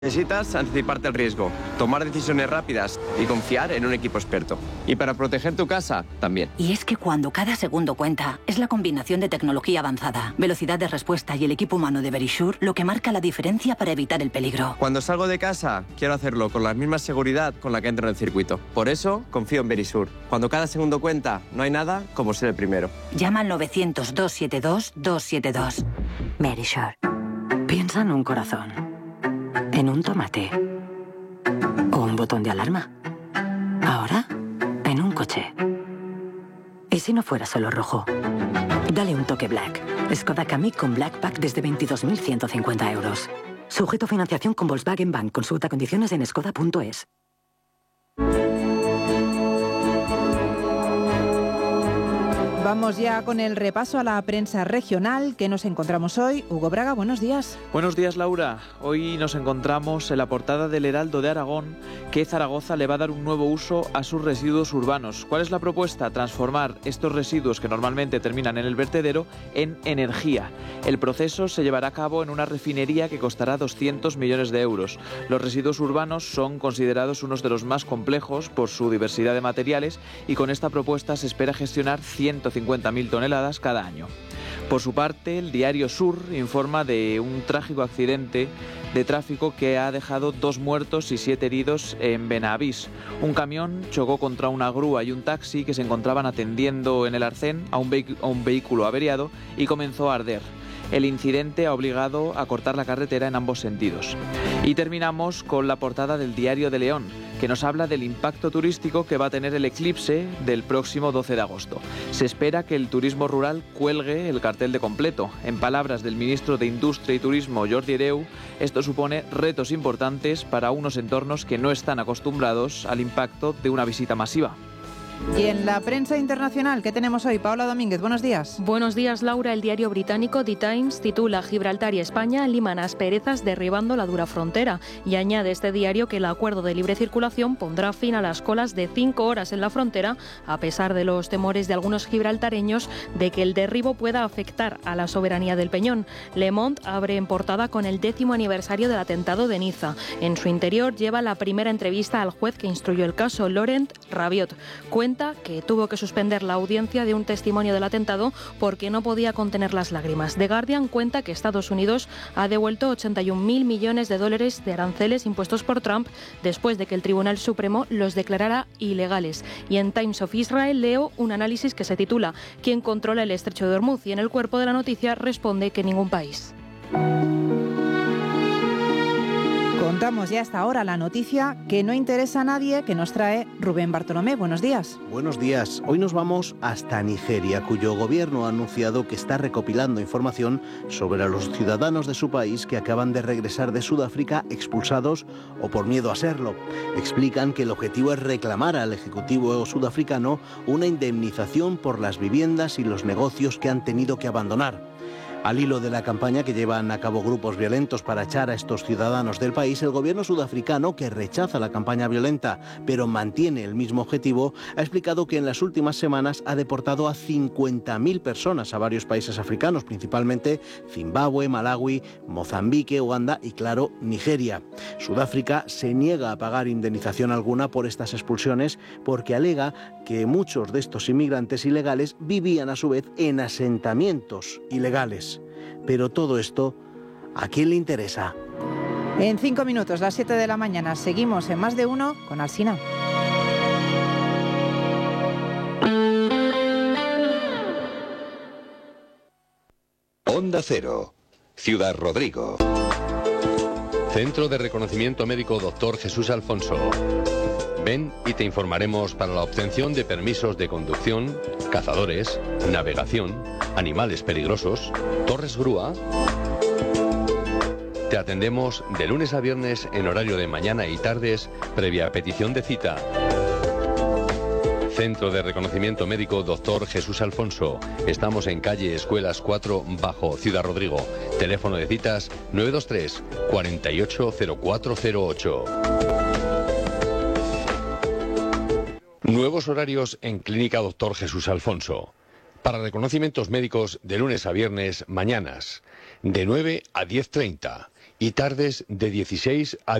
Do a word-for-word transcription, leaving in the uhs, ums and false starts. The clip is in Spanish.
Necesitas anticiparte al riesgo, tomar decisiones rápidas y confiar en un equipo experto. Y para proteger tu casa, también. Y es que cuando cada segundo cuenta, es la combinación de tecnología avanzada, velocidad de respuesta y el equipo humano de Verisure lo que marca la diferencia para evitar el peligro. Cuando salgo de casa, quiero hacerlo con la misma seguridad con la que entro en el circuito. Por eso, confío en Verisure. Cuando cada segundo cuenta, no hay nada como ser el primero. Llama al novecientos, doscientos setenta y dos, doscientos setenta y dos. Verisure. Piensa en un corazón, en un tomate o un botón de alarma. Ahora, en un coche. ¿Y si no fuera solo rojo? Dale un toque Black. Skoda Kamiq con Black Pack desde veintidós mil ciento cincuenta euros. Sujeto a financiación con Volkswagen Bank. Consulta condiciones en skoda punto es. Vamos ya con el repaso a la prensa regional que nos encontramos hoy. Hugo Braga, buenos días. Buenos días, Laura. Hoy nos encontramos en la portada del Heraldo de Aragón que Zaragoza le va a dar un nuevo uso a sus residuos urbanos. ¿Cuál es la propuesta? Transformar estos residuos que normalmente terminan en el vertedero en energía. El proceso se llevará a cabo en una refinería que costará doscientos millones de euros. Los residuos urbanos son considerados unos de los más complejos por su diversidad de materiales y con esta propuesta se espera gestionar ciento cincuenta mil toneladas cada año. Por su parte, el diario Sur informa de un trágico accidente de tráfico que ha dejado dos muertos y siete heridos en Benavís. Un camión chocó contra una grúa y un taxi que se encontraban atendiendo en el arcén a un, vehic- a un vehículo averiado y comenzó a arder. El incidente ha obligado a cortar la carretera en ambos sentidos. Y terminamos con la portada del Diario de León, que nos habla del impacto turístico que va a tener el eclipse del próximo doce de agosto. Se espera que el turismo rural cuelgue el cartel de completo. En palabras del ministro de Industria y Turismo, Jordi Hereu, esto supone retos importantes para unos entornos que no están acostumbrados al impacto de una visita masiva. Y en la prensa internacional, ¿qué tenemos hoy? Paola Domínguez, buenos días. Buenos días, Laura. El diario británico The Times titula Gibraltar y España liman asperezas derribando la dura frontera y añade este diario que el acuerdo de libre circulación pondrá fin a las colas de cinco horas en la frontera, a pesar de los temores de algunos gibraltareños de que el derribo pueda afectar a la soberanía del Peñón. Le Monde abre en portada con el décimo aniversario del atentado de Niza. En su interior lleva la primera entrevista al juez que instruyó el caso, Laurent Rabiot. Cuenta que tuvo que suspender la audiencia de un testimonio del atentado porque no podía contener las lágrimas. The Guardian cuenta que Estados Unidos ha devuelto ochenta y un mil millones de dólares de aranceles impuestos por Trump después de que el Tribunal Supremo los declarara ilegales. Y en Times of Israel leo un análisis que se titula ¿Quién controla el estrecho de Hormuz? Y en el cuerpo de la noticia responde que ningún país. Contamos ya hasta ahora la noticia que no interesa a nadie que nos trae Rubén Bartolomé. Buenos días. Buenos días. Hoy nos vamos hasta Nigeria, cuyo gobierno ha anunciado que está recopilando información sobre los ciudadanos de su país que acaban de regresar de Sudáfrica expulsados o por miedo a serlo. Explican que el objetivo es reclamar al Ejecutivo sudafricano una indemnización por las viviendas y los negocios que han tenido que abandonar. Al hilo de la campaña que llevan a cabo grupos violentos para echar a estos ciudadanos del país, el gobierno sudafricano, que rechaza la campaña violenta pero mantiene el mismo objetivo, ha explicado que en las últimas semanas ha deportado a cincuenta mil personas a varios países africanos, principalmente Zimbabue, Malawi, Mozambique, Uganda y, claro, Nigeria. Sudáfrica se niega a pagar indemnización alguna por estas expulsiones porque alega que muchos de estos inmigrantes ilegales vivían a su vez en asentamientos ilegales. Pero todo esto, ¿a quién le interesa? En cinco minutos, las siete de la mañana, seguimos en Más de Uno con Alsina. Onda Cero, Ciudad Rodrigo. Centro de Reconocimiento Médico Doctor Jesús Alfonso. Ven y te informaremos para la obtención de permisos de conducción, cazadores, navegación, animales peligrosos, torres grúa. Te atendemos de lunes a viernes en horario de mañana y tardes, previa petición de cita. Centro de Reconocimiento Médico Doctor Jesús Alfonso. Estamos en calle Escuelas cuatro, Bajo, Ciudad Rodrigo. Teléfono de citas nueve dos tres, cuarenta y ocho, cero cuatro cero ocho. Nuevos horarios en Clínica Doctor Jesús Alfonso. Para reconocimientos médicos de lunes a viernes, mañanas de nueve a diez treinta y tardes de dieciséis a